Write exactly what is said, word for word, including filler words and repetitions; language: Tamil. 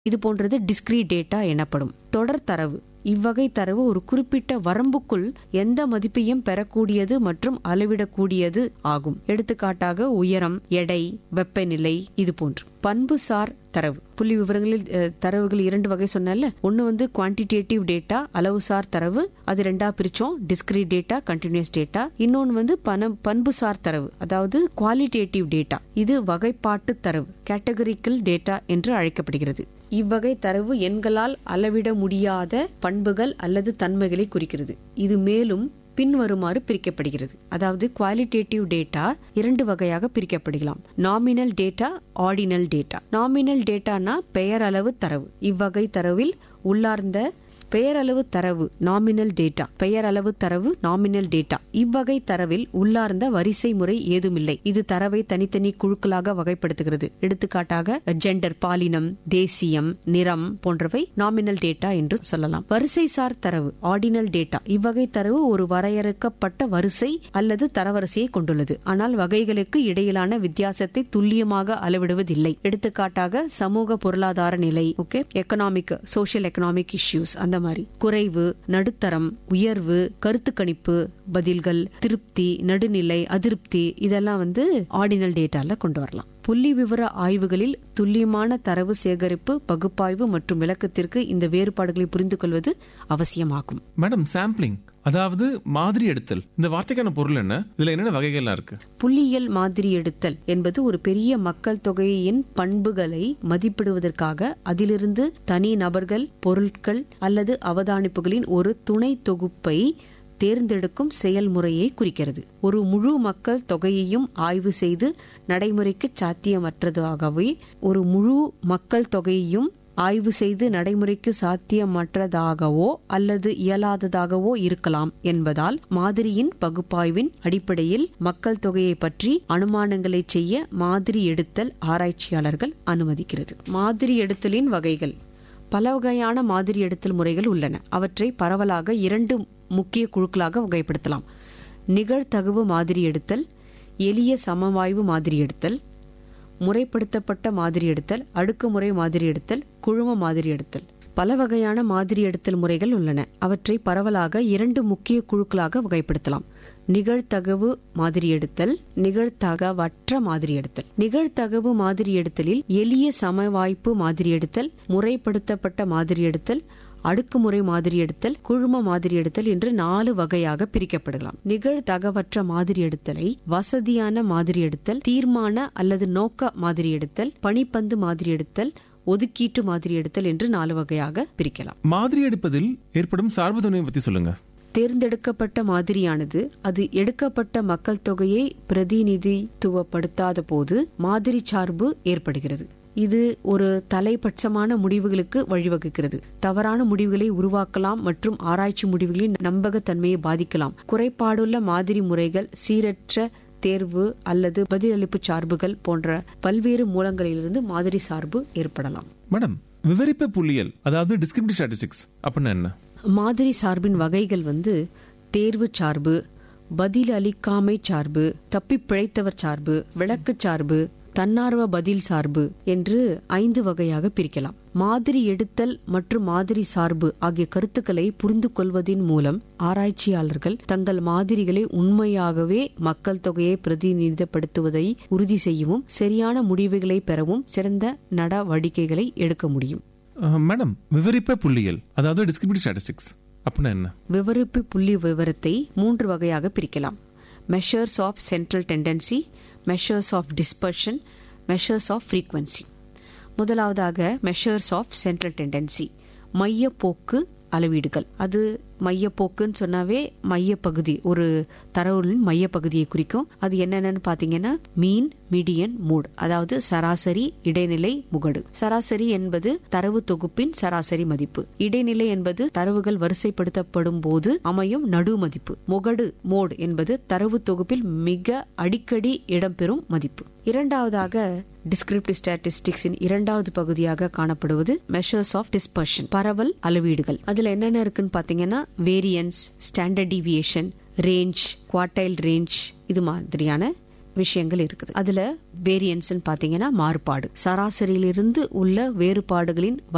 இது போன்றது டிஸ்கிரீட் டேட்டா எனப்படும். தொடர் தரவு. இவ்வகை தரவு ஒரு குறிப்பிட்ட வரம்புக்குள் எந்த மதிப்பையும் பெறக்கூடியது மற்றும் அளவிடக்கூடியது ஆகும். எடுத்துக்காட்டாக உயரம், எடை, வெப்பநிலை இது போன்று. பண்புசார் தரவு. புள்ளி விவரங்களில் தரவுகள் இரண்டு வகை சொன்னல. ஒன்னு வந்து குவான்டிடேட்டிவ் டேட்டா, அளவுசார் தரவு. அது ரெண்டா பிரிச்சோம், டிஸ்கிரீட் டேட்டா, கண்டினியூஸ் டேட்டா. இன்னொன்னு வந்து பண்புசார் தரவு, அதாவது குவாலிட்டேட்டிவ் டேட்டா. இது வகைப்பாட்டு தரவு, கேட்டகரிக்கல் டேட்டா என்று அழைக்கப்படுகிறது. இவ்வகை தரவு எண்களால் அளவிட முடியாத பண்புகள் அல்லது தன்மைகளை குறிக்கிறது. இது மேலும் பின்வருமாறு பிரிக்கப்படுகிறது. அதாவது குவாலிட்டேட்டிவ் டேட்டா இரண்டு வகையாக பிரிக்கப்படலாம். Nominal data, ordinal data. Nominal டேட்டானா பெயரளவு தரவு. இவ்வகை தரவில் உள்ளார்ந்த பெயரளவு தரவு நாமினல் டேட்டா. பெயரளவு தரவு நாமினல் டேட்டா. இவ்வகை தரவில் உள்ளார்ந்த வரிசை முறை ஏதுமில்லை. இது தரவை தனித்தனி குழுக்களாக வகைப்படுத்துகிறது. எடுத்துக்காட்டாக ஜெண்டர், பாலினம், தேசியம், நிறம் போன்றவை நாமினல் டேட்டா என்று சொல்லலாம். வரிசை சார் தரவு ஆர்டினல் டேட்டா. இவ்வகை தரவு ஒரு வரையறுக்கப்பட்ட வரிசை அல்லது தரவரிசையை கொண்டுள்ளது. ஆனால் வகைகளுக்கு இடையிலான வித்தியாசத்தை துல்லியமாக அளவிடுவதில்லை. எடுத்துக்காட்டாக சமூக பொருளாதார நிலை, okay, economic social economic issues, அந்த மாதிரி. குறைவு, நடுத்தரம், உயர்வு, கருத்து கணிப்பு, பதில்கள், திருப்தி, நடுநிலை, அதிருப்தி இதெல்லாம் வந்து ஆர்டினல் டேட்டால கொண்டு வரலாம். புள்ளி விவர ஆய்வுகளில் துல்லியமான தரவு சேகரிப்பு, பகுப்பாய்வு மற்றும் விளக்கத்திற்கு இந்த வேறுபாடுகளை புரிந்து கொள்வது அவசியமாகும். மேடம், சாம்பிளிங் அதாவது மாதிரி எடுத்தல், இந்த வார்த்தைக்கான பொருள் என்ன? இதுல என்னென்ன வகைகள்லாம் இருக்கு? புள்ளியியல் மாதிரி எடுத்தல் என்பது ஒரு பெரிய மக்கள் தொகையின் பண்புகளை மதிப்பிடுவதற்காக அதிலிருந்து தனி நபர்கள், பொருட்கள் அல்லது அவதானிப்புகளின் ஒரு துணை தொகுப்பை தேர்ந்தெடுக்கும் செயல்முறையை குறிக்கிறது. ஒரு முழு மக்கள் தொகையையும் ஆய்வு செய்து நடைமுறைக்கு சாத்தியமற்றதாகவே ஒரு முழு மக்கள் தொகையையும் ஆய்வு செய்து நடைமுறைக்கு சாத்தியமற்றதாகவோ அல்லது இயலாததாகவோ இருக்கலாம் என்பதால் மாதிரியின் பகுப்பாய்வின் அடிப்படையில் மக்கள் தொகையை பற்றி அனுமானங்களை செய்ய மாதிரி எடுத்தல் ஆராய்ச்சியாளர்கள் அனுமதிக்கிறது. மாதிரி எடுத்தலின் வகைகள். பல வகையான மாதிரி எடுத்தல் முறைகள் உள்ளன. அவற்றை பரவலாக இரண்டு முக்கிய குழுக்களாக வகைப்படுத்தலாம். நிகழ்தகவு மாதிரி எடுத்தல், எளிய சமவாய்வு மாதிரி எடுத்தல், முறைப்படுத்தப்பட்ட மாதிரி எடுத்தல், அடுக்குமுறை மாதிரி எடுத்தல், குழும மாதிரி எடுத்தல். பல வகையான மாதிரி எடுத்தல் முறைகள் உள்ளன. அவற்றை பரவலாக இரண்டு முக்கிய குழுக்களாக வகைப்படுத்தலாம். நிகழ்தகவு மாதிரி எடுத்தல், நிகழ்தகவற்ற மாதிரி எடுத்தல். நிகழ்தகவு மாதிரி எடுத்தலில் எளிய சமவாய்ப்பு மாதிரி எடுத்தல், முறைப்படுத்தப்பட்ட மாதிரி எடுத்தல், அடுக்குமுறை மாதிரி எடுத்தல், குழும மாதிரி எடுத்தல் என்று நாலு வகையாக பிரிக்கப்படலாம். நிகழ்தகவற்ற மாதிரி எடுத்தலை வசதியான மாதிரி எடுத்தல், தீர்மான அல்லது நோக்க மாதிரி எடுத்தல், பணிப்பந்து மாதிரி எடுத்தல், ஒதுக்கீட்டு மாதிரி எடுத்தல் என்று நாலு வகையாக பிரிக்கலாம். மாதிரி எடுப்பதில் ஏற்படும் சார்புத்தன்மையை பத்தி சொல்லுங்க. தேர்ந்தெடுக்கப்பட்ட மாதிரியானது அது எடுக்கப்பட்ட மக்கள் தொகையை பிரதிநிதித்துவப்படுத்தாத போது மாதிரி சார்பு ஏற்படுகிறது. இது ஒரு தலைபட்சமான முடிவுகளுக்கு வழிவகுக்கிறது. தவறான முடிவுகளை உருவாக்கலாம் மற்றும் ஆராய்ச்சி முடிவுகளின் நம்பகத்தன்மையை பாதிக்கலாம். குறைபாடுள்ள மாதிரி முறைகள், சீரற்ற தேர்வு அல்லது பதிலளிப்பு சார்புகள் போன்ற பல்வேறு மூலங்களிலிருந்து மாதிரி சார்பு ஏற்படலாம். மேடம், விவரிப்பு புள்ளியியல் அதாவது டிஸ்கிரிப்டிவ் ஸ்டாட்டிஸ்டிக்ஸ் அப்படின்னா என்ன? மாதிரி சார்பின் வகைகள் வந்து தேர்வு சார்பு, பதில் அளிக்காமை சார்பு, தப்பி பிழைத்தவர் சார்பு, விளக்கு சார்பு, தன்னார்வ பதில் சார்பு என்று ஐந்து வகையாக பிரிக்கலாம். மாதிரி எடுத்தல் மற்றும் மாதிரி சார்பு ஆகிய கருத்துக்களை புரிந்து கொள்வதன் மூலம் ஆராய்ச்சியாளர்கள் தங்கள் மாதிரிகளை உண்மையாகவே மக்கள் தொகையை பிரதிநிதிப்படுத்துவதை உறுதி செய்யவும் சரியான முடிவுகளை பெறவும் சிறந்த நடவடிக்கைகளை எடுக்க முடியும். மேடம், விவரிப்பு புள்ளியியல் அதாவது டிஸ்கிரிப்டிவ் ஸ்டாட்டிஸ்டிக்ஸ் அப்படின்னா என்ன? விவரிப்பு புள்ளி விவரத்தை மூன்று வகையாக பிரிக்கலாம். Measures of central tendency, measures of dispersion, measures of frequency. முதலாவதாக மெஷர்ஸ் ஆஃப் சென்ட்ரல் டெண்டன்சி, மையப்போக்கு அளவீடுகள். அது மையப்போக்குன்னு சொன்னாவே மையப்பகுதி, ஒரு தரவுகளின் மையப்பகுதியை குறிக்கும். அது என்னென்னு பாத்தீங்கன்னா மீன், மீடியன், மோட், அதாவது சராசரி, இடைநிலை, முகடு. சராசரி என்பது தரவு தொகுப்பின் சராசரி மதிப்பு. இடைநிலை என்பது தரவுகள் வரிசைப்படுத்தப்படும் போது அமையும் நடு மதிப்பு. முகடு, மோட் என்பது தரவு தொகுப்பில் மிக அடிக்கடி இடம்பெறும் மதிப்பு. இரண்டாவதாக டிஸ்கிரிப்டிவ் ஸ்டாட்டிஸ்டிக்ஸின் இரண்டாவது பகுதியாக காணப்படுவது மெஷர்ஸ் ஆஃப் டிஸ்பர்ஷன், பரவல் அளவீடுகள். அதுல என்னென்ன இருக்குன்னு பாத்தீங்கன்னா variance, standard deviation, range, quartile range, இது மாதிரியான விஷயங்கள் இருக்குது. அதுல வேரியன்ஸ் பாத்தீங்கன்னா மாறுபாடு, சராசரியிலிருந்து உள்ள வேறுபாடுகளின்